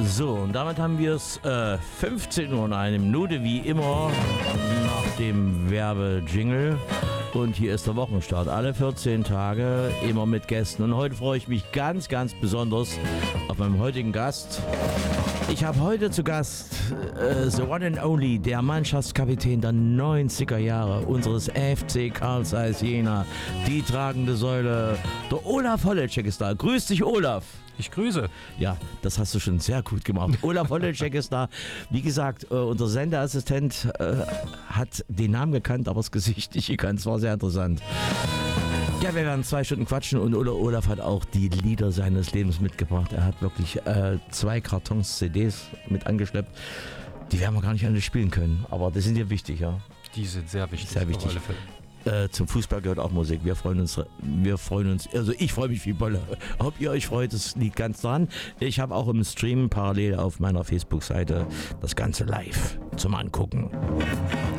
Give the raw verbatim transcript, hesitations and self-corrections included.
So, und damit haben wir es äh, fünfzehn Uhr und eine Minute, wie immer, nach dem Werbejingle. Und hier ist der Wochenstart. Alle vierzehn Tage, immer mit Gästen. Und heute freue ich mich ganz, ganz besonders auf meinen heutigen Gast. Ich habe heute zu Gast äh, The One and Only, der Mannschaftskapitän der neunziger Jahre unseres F C Carl Zeiss Jena. Die tragende Säule, der Olaf Holleczek ist da. Grüß dich, Olaf. Ich grüße. Ja, das hast du schon sehr gut gemacht. Olaf Holleczek ist da. Wie gesagt, äh, unser Sendeassistent äh, hat den Namen gekannt, aber das Gesicht nicht gekannt. Es war sehr interessant. Ja, wir werden zwei Stunden quatschen und Olaf hat auch die Lieder seines Lebens mitgebracht. Er hat wirklich äh, zwei Kartons C Ds mit angeschleppt. Die werden wir gar nicht alle spielen können, aber die sind ja wichtig, ja. Die sind sehr wichtig. Sehr wichtig. Auf alle Fälle. Äh, zum Fußball gehört auch Musik. Wir freuen uns, wir freuen uns, also ich freue mich wie Bolle. Ob ihr euch freut, das liegt ganz dran. Ich habe auch im Stream parallel auf meiner Facebook-Seite das Ganze live zum Angucken.